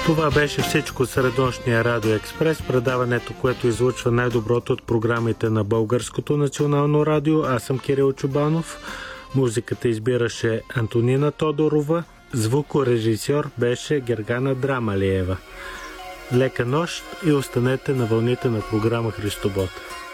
Това беше всичко среднощния Радио Експрес, предаването, което излучва най-доброто от програмите на Българското национално радио. Аз съм Кирил Чубанов. Музиката избираше Антонина Тодорова. Звукорежисьор беше Гергана Драмалиева. Лека нощ и останете на вълните на програма Христобот.